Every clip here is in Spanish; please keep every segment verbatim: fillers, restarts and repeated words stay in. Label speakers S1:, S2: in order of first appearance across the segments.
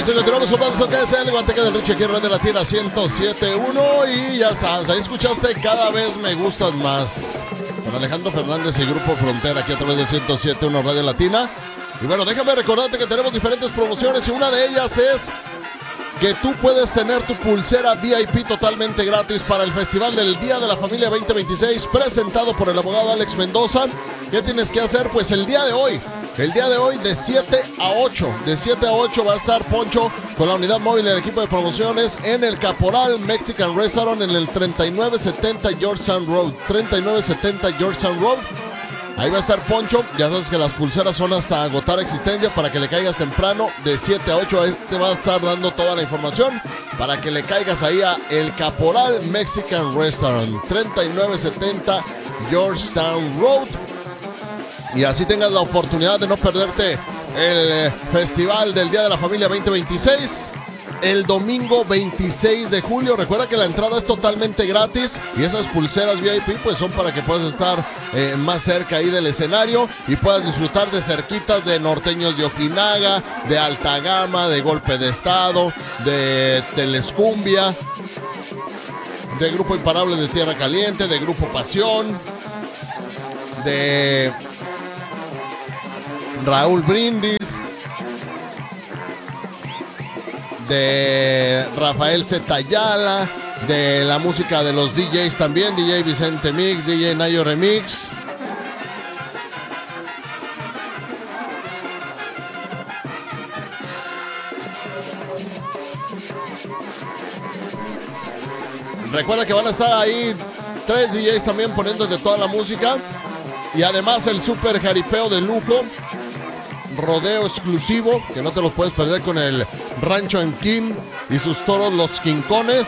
S1: Ahí se continuamos con más, que es el Guanteca del Richie aquí en Radio Latina ciento siete punto uno. Y ya sabes, ahí escuchaste Cada Vez Me Gustas Más con Alejandro Fernández y Grupo Frontera aquí a través del ciento siete punto uno Radio Latina. Y bueno, déjame recordarte que tenemos diferentes promociones y una de ellas es que tú puedes tener tu pulsera V I P totalmente gratis para el Festival del Día de la Familia veinte veintiséis, presentado por el abogado Alex Mendoza. ¿Qué tienes que hacer? Pues el día de hoy, el día de hoy de siete a ocho, de siete a ocho va a estar Poncho con la unidad móvil del equipo de promociones en el Caporal Mexican Restaurant en el treinta y nueve setenta Georgetown Road, treinta y nueve setenta Georgetown Road. Ahí va a estar Poncho. Ya sabes que las pulseras son hasta agotar existencia para que le caigas temprano. De siete a ocho ahí te va a estar dando toda la información para que le caigas ahí a el Caporal Mexican Restaurant, treinta y nueve setenta Georgetown Road. Y así tengas la oportunidad de no perderte el Festival del Día de la Familia veinte veintiséis. El domingo veintiséis de julio. Recuerda que la entrada es totalmente gratis y esas pulseras V I P pues son para que puedas estar eh, más cerca ahí del escenario y puedas disfrutar de cerquitas de Norteños de Ojinaga, de Alta Gama, de Golpe de Estado, de Telescumbia, de Grupo Imparable de Tierra Caliente, de Grupo Pasión, de Raúl Brindis, de Rafael Zetayala, de la música de los D Js también, D J Vicente Mix, D J Nayo Remix. Recuerda que van a estar ahí tres D Js también poniendo de toda la música. Y además el super jaripeo de lujo, rodeo exclusivo, que no te los puedes perder con el Rancho Enquín y sus toros los Quincones.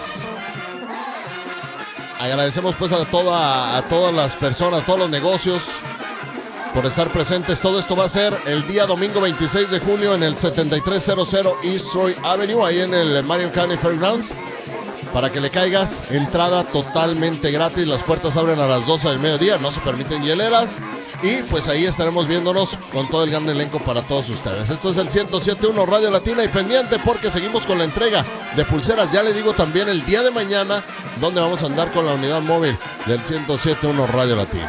S1: Agradecemos pues a, toda, a todas las personas, a todos los negocios por estar presentes. Todo esto va a ser el día domingo veintiséis de julio en el setenta y tres cero cero East Troy Avenue, ahí en el Marion County Fairgrounds. Para que le caigas, entrada totalmente gratis. Las puertas abren a las doce del mediodía, no se permiten hieleras. Y pues ahí estaremos viéndonos con todo el gran elenco para todos ustedes. Esto es el ciento siete punto uno Radio Latina y pendiente porque seguimos con la entrega de pulseras. Ya le digo también el día de mañana donde vamos a andar con la unidad móvil del ciento siete punto uno Radio Latina.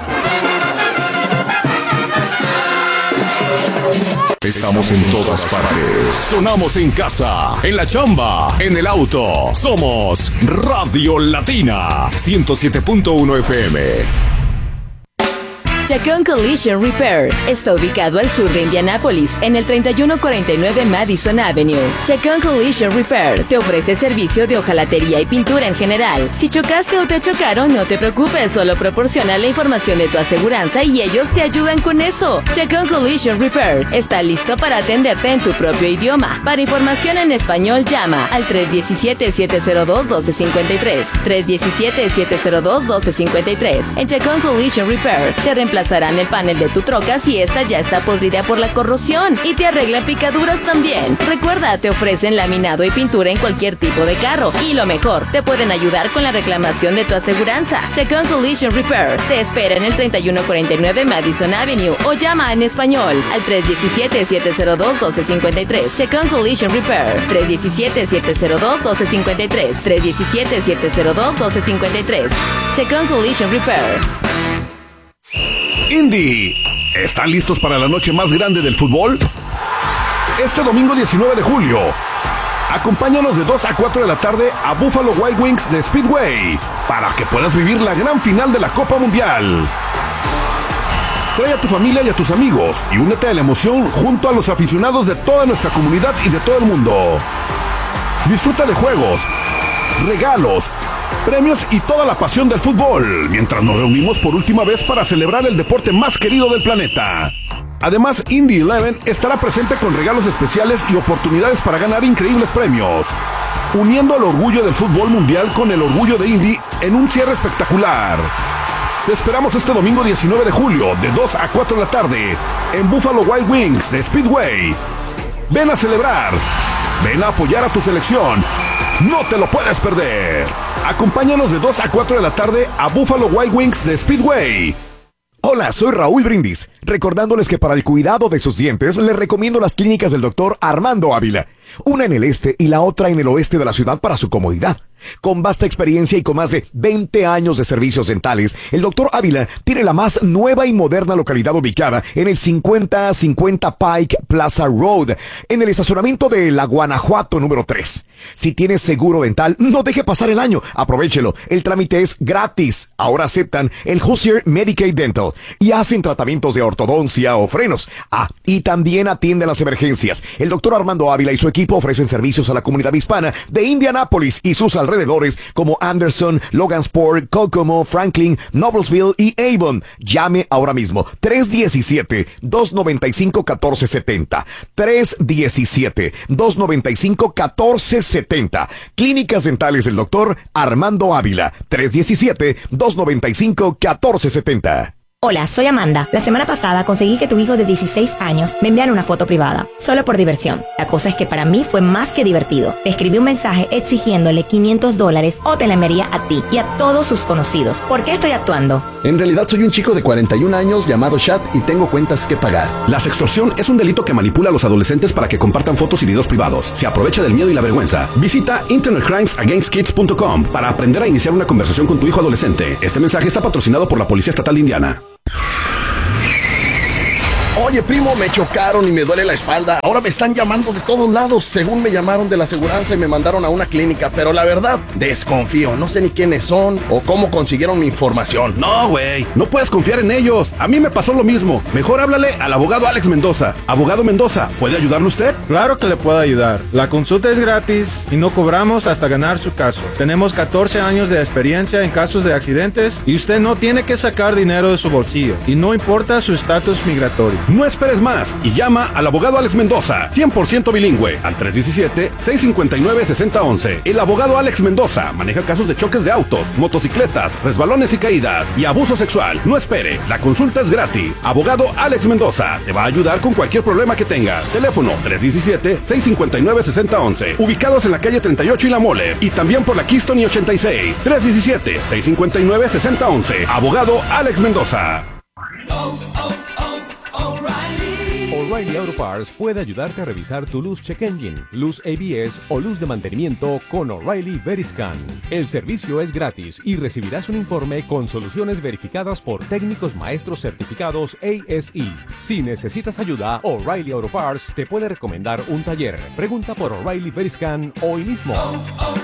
S2: Estamos en todas partes. Sonamos en casa, en la chamba, en el auto. Somos Radio Latina ciento siete punto uno F M.
S3: Chacón Collision Repair está ubicado al sur de Indianápolis, en el treinta y uno cuarenta y nueve Madison Avenue. Chacón Collision Repair te ofrece servicio de hojalatería y pintura en general. Si chocaste o te chocaron, no te preocupes, solo proporciona la información de tu aseguranza y ellos te ayudan con eso. Chacón Collision Repair está listo para atenderte en tu propio idioma. Para información en español, llama al tres uno siete, siete cero dos, uno dos cinco tres, tres uno siete, siete cero dos, uno dos cinco tres. En Chacón Collision Repair te reemplazarán el panel de tu troca si esta ya está podrida por la corrosión y te arreglan picaduras también. Recuerda, te ofrecen laminado y pintura en cualquier tipo de carro y lo mejor, te pueden ayudar con la reclamación de tu aseguranza. Chacón Collision Repair te espera en el treinta y uno cuarenta y nueve Madison Avenue o llama en español al tres uno siete, siete cero dos, uno dos cinco tres. Chacón Collision Repair, tres uno siete, siete cero dos, uno dos cinco tres, tres uno siete, siete cero dos, uno dos cinco tres. Chacón Collision Repair.
S4: Indy, ¿están listos para la noche más grande del fútbol? Este domingo diecinueve de julio, acompáñanos de dos a cuatro de la tarde a Buffalo Wild Wings de Speedway para que puedas vivir la gran final de la Copa Mundial. Trae a tu familia y a tus amigos y únete a la emoción junto a los aficionados de toda nuestra comunidad y de todo el mundo. Disfruta de juegos, regalos, premios y toda la pasión del fútbol, mientras nos reunimos por última vez para celebrar el deporte más querido del planeta. Además, Indy Eleven estará presente con regalos especiales y oportunidades para ganar increíbles premios, uniendo el orgullo del fútbol mundial con el orgullo de Indy en un cierre espectacular. Te esperamos este domingo diecinueve de julio, de dos a cuatro de la tarde, en Buffalo Wild Wings de Speedway. Ven a celebrar, ven a apoyar a tu selección. No te lo puedes perder. Acompáñanos de dos a cuatro de la tarde a Buffalo Wild Wings de Speedway.
S5: Hola, soy Raúl Brindis, recordándoles que para el cuidado de sus dientes les recomiendo las clínicas del doctor Armando Ávila, una en el este y la otra en el oeste de la ciudad para su comodidad. Con vasta experiencia y con más de veinte años de servicios dentales, el doctor Ávila tiene la más nueva y moderna localidad ubicada en el cincuenta cincuenta Pike Plaza Road, en el estacionamiento de la Guanajuato número tres. Si tienes seguro dental, no deje pasar el año, aprovéchelo, el trámite es gratis. Ahora aceptan el Hoosier Medicaid Dental y hacen tratamientos de ortodoncia o frenos. Ah, y también atienden las emergencias. El doctor Armando Ávila y su equipo ofrecen servicios a la comunidad hispana de Indianápolis y sus alrededores como Anderson, Logansport, Kokomo, Franklin, Noblesville y Avon. Llame ahora mismo tres uno siete, dos nueve cinco, uno cuatro siete cero. tres uno siete, dos nueve cinco, uno cuatro siete cero. Clínicas dentales del doctor Armando Ávila. tres uno siete, dos nueve cinco, uno cuatro siete cero.
S6: Hola, soy Amanda. La semana pasada conseguí que tu hijo de dieciséis años me enviara una foto privada, solo por diversión. La cosa es que para mí fue más que divertido. Le escribí un mensaje exigiéndole quinientos dólares o te la enviaría a ti y a todos sus conocidos. ¿Por qué estoy actuando?
S7: En realidad soy un chico de cuarenta y un años llamado Shad y tengo cuentas que pagar.
S4: La sextorsión es un delito que manipula a los adolescentes para que compartan fotos y videos privados. Se aprovecha del miedo y la vergüenza. Visita internet crimes against kids punto com para aprender a iniciar una conversación con tu hijo adolescente. Este mensaje está patrocinado por la Policía Estatal de Indiana.
S1: Oye, primo, me chocaron y me duele la espalda. Ahora me están llamando de todos lados. Según me llamaron de la aseguranza y me mandaron a una clínica. Pero la verdad, desconfío. No sé ni quiénes son o cómo consiguieron mi información.
S4: No, güey, no puedes confiar en ellos. A mí me pasó lo mismo. Mejor háblale al abogado Alex Mendoza. Abogado Mendoza, ¿puede ayudarle usted?
S8: Claro que le puedo ayudar. La consulta es gratis y no cobramos hasta ganar su caso. Tenemos catorce años de experiencia en casos de accidentes y usted no tiene que sacar dinero de su bolsillo. Y no importa su estatus migratorio.
S4: No esperes más y llama al abogado Alex Mendoza, cien por ciento bilingüe, al tres uno siete, seis cinco nueve, seis cero uno uno. El abogado Alex Mendoza maneja casos de choques de autos, motocicletas, resbalones y caídas y abuso sexual. No espere, la consulta es gratis. Abogado Alex Mendoza te va a ayudar con cualquier problema que tengas. Teléfono tres uno siete, seis cinco nueve, seis cero uno uno. Ubicados en la calle treinta y ocho y La Mole y también por la Keystone y ochenta y seis. tres uno siete, seis cinco nueve, seis cero uno uno. Abogado Alex Mendoza.
S9: O'Reilly Auto Parts puede ayudarte a revisar tu luz check engine, luz A B S o luz de mantenimiento con O'Reilly Veriscan. El servicio es gratis y recibirás un informe con soluciones verificadas por técnicos maestros certificados A S E. Si necesitas ayuda, O'Reilly Auto Parts te puede recomendar un taller. Pregunta por O'Reilly Veriscan hoy mismo. Oh, oh.